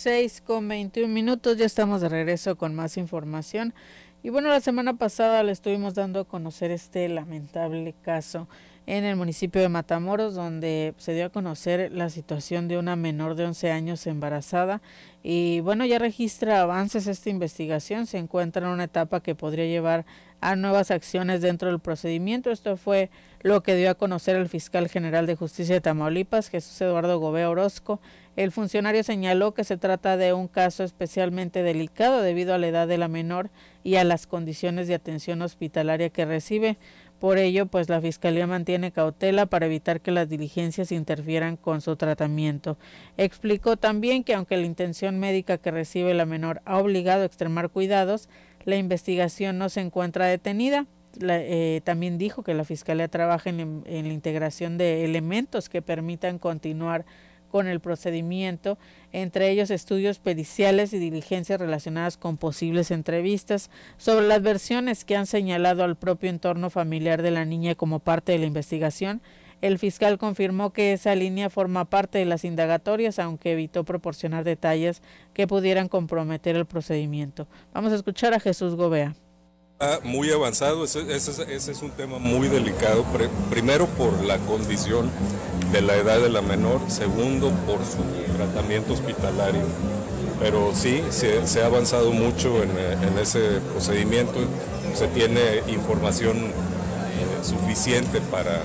6:21, ya estamos de regreso con más información. Y bueno, la semana pasada le estuvimos dando a conocer este lamentable caso en el municipio de Matamoros, donde se dio a conocer la situación de una menor de 11 años embarazada. Y bueno, ya registra avances esta investigación, se encuentra en una etapa que podría llevar a nuevas acciones dentro del procedimiento. Esto fue lo que dio a conocer el fiscal general de justicia de Tamaulipas, Jesús Eduardo Gobea Orozco. El funcionario señaló que se trata de un caso especialmente delicado debido a la edad de la menor y a las condiciones de atención hospitalaria que recibe. Por ello, pues la Fiscalía mantiene cautela para evitar que las diligencias interfieran con su tratamiento. Explicó también que aunque la intención médica que recibe la menor ha obligado a extremar cuidados, la investigación no se encuentra detenida. También dijo que la Fiscalía trabaja en la integración de elementos que permitan continuar con el procedimiento, entre ellos estudios periciales y diligencias relacionadas con posibles entrevistas. Sobre las versiones que han señalado al propio entorno familiar de la niña como parte de la investigación, el fiscal confirmó que esa línea forma parte de las indagatorias, aunque evitó proporcionar detalles que pudieran comprometer el procedimiento. Vamos a escuchar a Jesús Gobea. Muy avanzado, ese es un tema muy delicado, primero por la condición de la edad de la menor, segundo por su tratamiento hospitalario, pero sí, se ha avanzado mucho en ese procedimiento, se tiene información suficiente para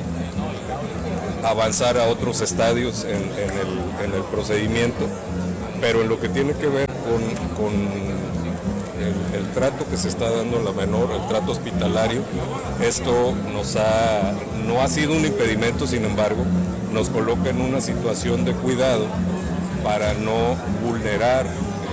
avanzar a otros estadios en el procedimiento, pero en lo que tiene que ver con el trato que se está dando a la menor, el trato hospitalario, esto no ha sido un impedimento, sin embargo, nos coloca en una situación de cuidado para no vulnerar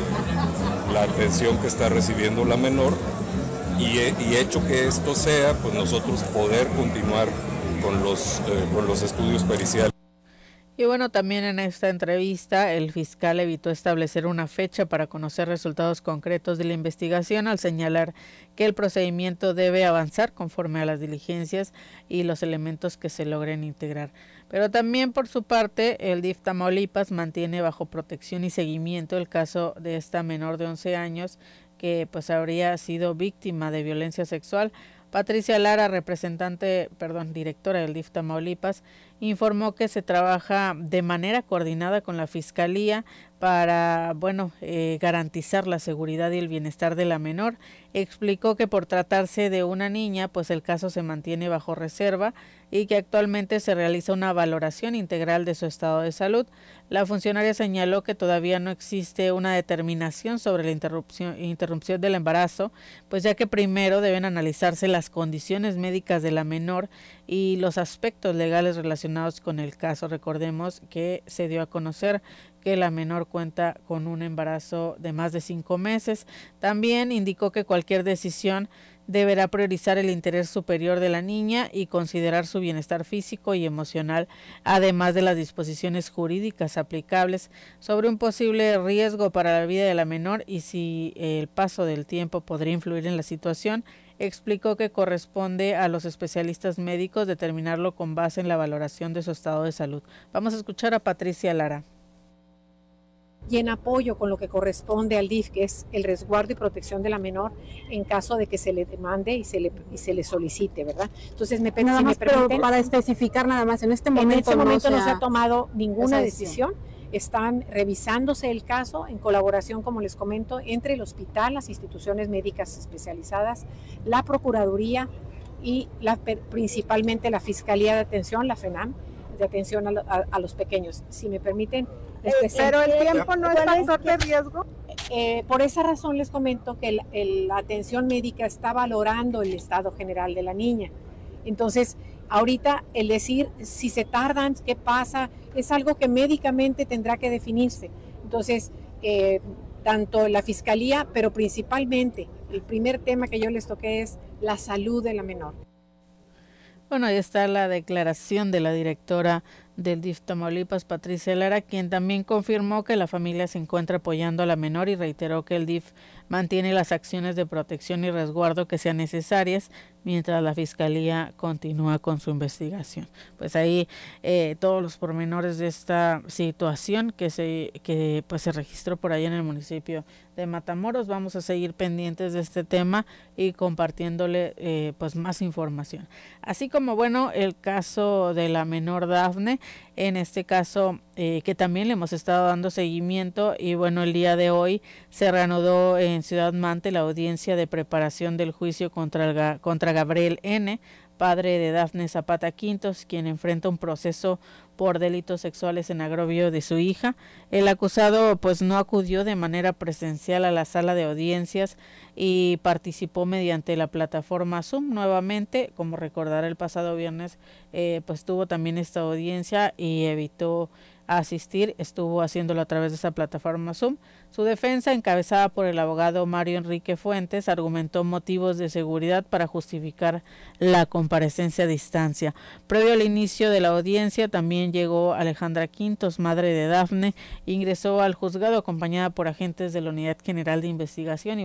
la atención que está recibiendo la menor y hecho que esto sea, pues nosotros poder continuar con los estudios periciales. Y bueno, también en esta entrevista el fiscal evitó establecer una fecha para conocer resultados concretos de la investigación, al señalar que el procedimiento debe avanzar conforme a las diligencias y los elementos que se logren integrar. Pero también por su parte el DIF Tamaulipas mantiene bajo protección y seguimiento el caso de esta menor de 11 años que pues habría sido víctima de violencia sexual. Patricia Lara, directora del DIF Tamaulipas, informó que se trabaja de manera coordinada con la Fiscalía para, garantizar la seguridad y el bienestar de la menor. Explicó que por tratarse de una niña, pues el caso se mantiene bajo reserva y que actualmente se realiza una valoración integral de su estado de salud. La funcionaria señaló que todavía no existe una determinación sobre la interrupción del embarazo, pues ya que primero deben analizarse las condiciones médicas de la menor y los aspectos legales relacionados con el caso. Recordemos que se dio a conocer que la menor cuenta con un embarazo de más de 5 meses. También indicó que cualquier decisión deberá priorizar el interés superior de la niña y considerar su bienestar físico y emocional, además de las disposiciones jurídicas aplicables sobre un posible riesgo para la vida de la menor y si el paso del tiempo podría influir en la situación. Explicó que corresponde a los especialistas médicos determinarlo con base en la valoración de su estado de salud. Vamos a escuchar a Patricia Lara. Y en apoyo con lo que corresponde al DIF, que es el resguardo y protección de la menor en caso de que se le demande y se le solicite, ¿verdad? Entonces, si me permiten, pero para especificar nada más, en este momento no se ha tomado ninguna decisión. Están revisándose el caso en colaboración, como les comento, entre el hospital, las instituciones médicas especializadas, la Procuraduría y principalmente la Fiscalía de Atención, la FENAM, de atención a los pequeños. Si me permiten, pero el tiempo no es factor de riesgo. Por esa razón les comento que la atención médica está valorando el estado general de la niña. Entonces, ahorita el decir si se tardan, qué pasa, es algo que médicamente tendrá que definirse. Entonces, tanto la Fiscalía, pero principalmente el primer tema que yo les toqué es la salud de la menor. Bueno, ahí está la declaración de la directora del DIF Tamaulipas, Patricia Lara, quien también confirmó que la familia se encuentra apoyando a la menor y reiteró que el DIF mantiene las acciones de protección y resguardo que sean necesarias mientras la Fiscalía continúa con su investigación. Pues ahí todos los pormenores de esta situación que se registró por allá en el municipio de Matamoros. Vamos a seguir pendientes de este tema y compartiéndole pues más información. Así como el caso de la menor Dafne, en este caso que también le hemos estado dando seguimiento, y el día de hoy se reanudó en Ciudad Mante la audiencia de preparación del juicio contra Gabriel N., padre de Dafne Zapata Quintos, quien enfrenta un proceso por delitos sexuales en agravio de su hija. El acusado pues no acudió de manera presencial a la sala de audiencias y participó mediante la plataforma Zoom nuevamente. Como recordará, el pasado viernes pues tuvo también esta audiencia y evitó asistir, estuvo haciéndolo a través de esa plataforma Zoom. Su defensa, encabezada por el abogado Mario Enrique Fuentes, argumentó motivos de seguridad para justificar la comparecencia a distancia. Previo al inicio de la audiencia, también llegó Alejandra Quintos, madre de Dafne, ingresó al juzgado acompañada por agentes de la Unidad General de Investigación y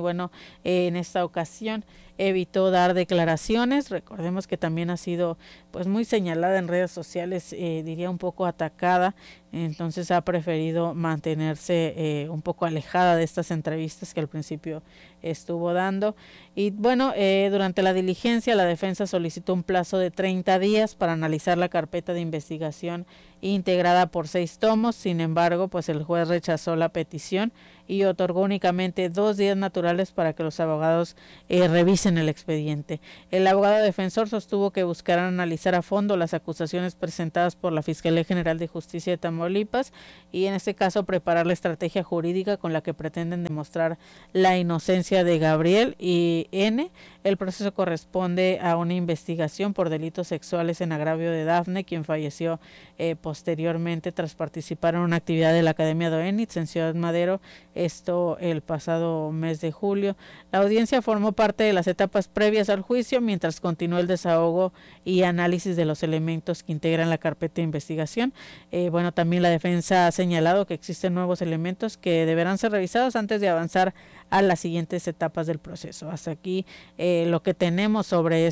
en esta ocasión evitó dar declaraciones. Recordemos que también ha sido pues muy señalada en redes sociales, diría un poco atacada, entonces ha preferido mantenerse un poco alejada de estas entrevistas que al principio estuvo dando. Y durante la diligencia la defensa solicitó un plazo de 30 días para analizar la carpeta de investigación integrada por 6 tomos. Sin embargo, pues el juez rechazó la petición y otorgó únicamente 2 días naturales para que los abogados revisen el expediente. El abogado defensor sostuvo que buscarán analizar a fondo las acusaciones presentadas por la Fiscalía General de Justicia de Tamaulipas y en este caso preparar la estrategia jurídica con la que pretenden demostrar la inocencia de Gabriel y N. El proceso corresponde a una investigación por delitos sexuales en agravio de Dafne, quien falleció posteriormente tras participar en una actividad de la Academia de Oenitz en Ciudad Madero, esto el pasado mes de julio. La audiencia formó parte de las etapas previas al juicio, mientras continuó el desahogo y análisis de los elementos que integran la carpeta de investigación. También la defensa ha señalado que existen nuevos elementos que deberán ser revisados antes de avanzar a las siguientes etapas del proceso. Hasta aquí lo que tenemos sobre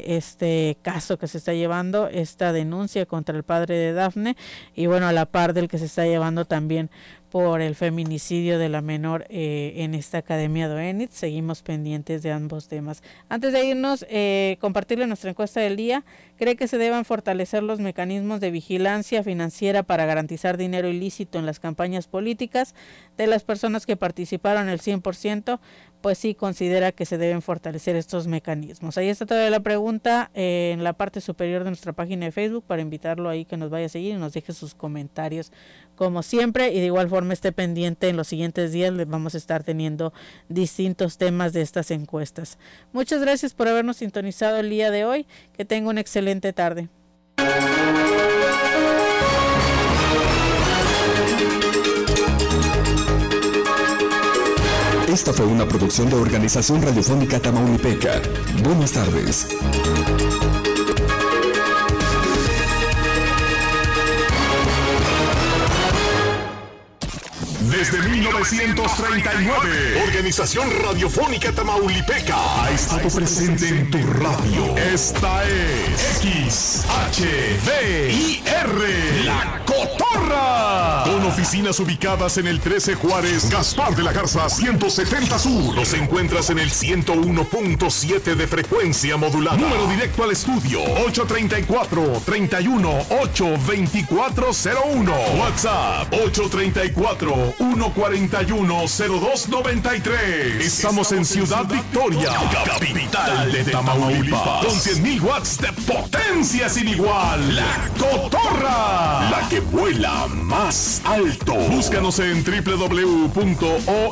este caso que se está llevando, esta denuncia contra el padre de Dafne y a la par del que se está llevando también por el feminicidio de la menor en esta Academia de Oenitz. Seguimos pendientes de ambos temas. Antes de irnos, compartirle nuestra encuesta del día. ¿Cree que se deban fortalecer los mecanismos de vigilancia financiera para garantizar dinero ilícito en las campañas políticas? De las personas que participaron, el 100%, pues sí considera que se deben fortalecer estos mecanismos. Ahí está toda la pregunta en la parte superior de nuestra página de Facebook para invitarlo ahí que nos vaya a seguir y nos deje sus comentarios como siempre, y de igual forma esté pendiente. En los siguientes días les vamos a estar teniendo distintos temas de estas encuestas. Muchas gracias por habernos sintonizado el día de hoy. Que tenga una excelente tarde. Esta fue una producción de Organización Radiofónica Tamaulipeca. Buenas tardes. Desde 1939, Organización Radiofónica Tamaulipeca ha estado presente en tu radio. Esta es XHDIR, La Cotorra. Con oficinas ubicadas en el 13 Juárez, Gaspar de la Garza 170 Sur. Nos encuentras en el 101.7 de frecuencia modulada. Número directo al estudio 834-31-82401. WhatsApp 834-141-0293. Estamos en Ciudad Victoria, capital de Tamaulipas, con 100.000 watts de potencia sin igual. La Cotorra, la que vuela más alto. Búscanos en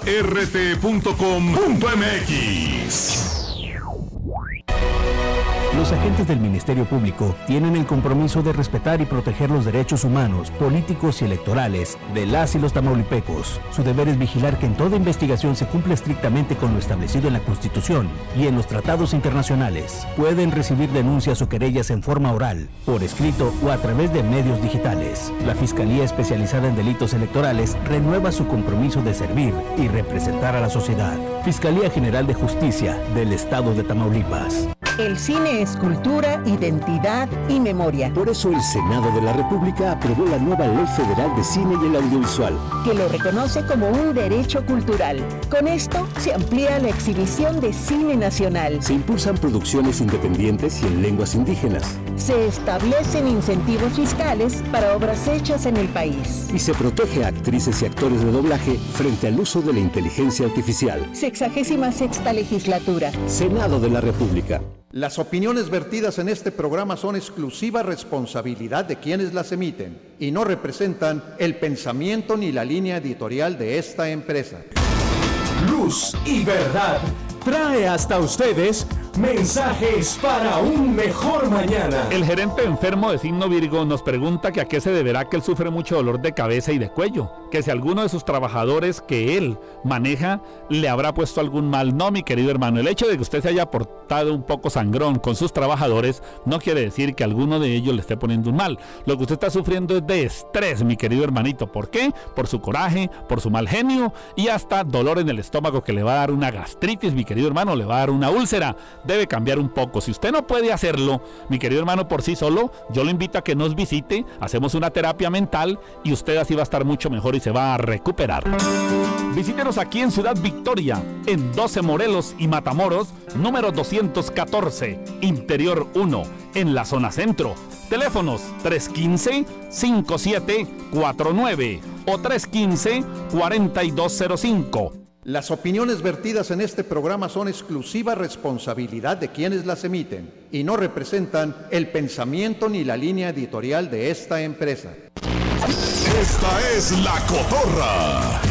www.ort.com.mx. Los agentes del Ministerio Público tienen el compromiso de respetar y proteger los derechos humanos, políticos y electorales de las y los tamaulipecos. Su deber es vigilar que en toda investigación se cumpla estrictamente con lo establecido en la Constitución y en los tratados internacionales. Pueden recibir denuncias o querellas en forma oral, por escrito o a través de medios digitales. La Fiscalía Especializada en Delitos Electorales renueva su compromiso de servir y representar a la sociedad. Fiscalía General de Justicia del Estado de Tamaulipas. El cine es cultura, identidad y memoria. Por eso el Senado de la República aprobó la nueva Ley Federal de Cine y el Audiovisual, que lo reconoce como un derecho cultural. Con esto se amplía la exhibición de cine nacional. Se impulsan producciones independientes y en lenguas indígenas. Se establecen incentivos fiscales para obras hechas en el país. Y se protege a actrices y actores de doblaje frente al uso de la inteligencia artificial. 66ª legislatura. Senado de la República. Las opiniones vertidas en este programa son exclusiva responsabilidad de quienes las emiten y no representan el pensamiento ni la línea editorial de esta empresa. Luz y Verdad trae hasta ustedes mensajes para un mejor mañana. El gerente enfermo de signo Virgo nos pregunta que a qué se deberá que él sufre mucho dolor de cabeza y de cuello, que si alguno de sus trabajadores que él maneja le habrá puesto algún mal. No, mi querido hermano, el hecho de que usted se haya portado un poco sangrón con sus trabajadores no quiere decir que alguno de ellos le esté poniendo un mal. Lo que usted está sufriendo es de estrés, mi querido hermanito. ¿Por qué? Por su coraje, por su mal genio y hasta dolor en el estómago que le va a dar una gastritis, mi querido hermano, le va a dar una úlcera. Debe cambiar un poco. Si usted no puede hacerlo, mi querido hermano, por sí solo, yo lo invito a que nos visite, hacemos una terapia mental y usted así va a estar mucho mejor y se va a recuperar. Visítenos aquí en Ciudad Victoria, en 12 Morelos y Matamoros, número 214, Interior 1, en la zona centro. Teléfonos 315-5749 o 315-4205. Las opiniones vertidas en este programa son exclusiva responsabilidad de quienes las emiten y no representan el pensamiento ni la línea editorial de esta empresa. Esta es La Cotorra.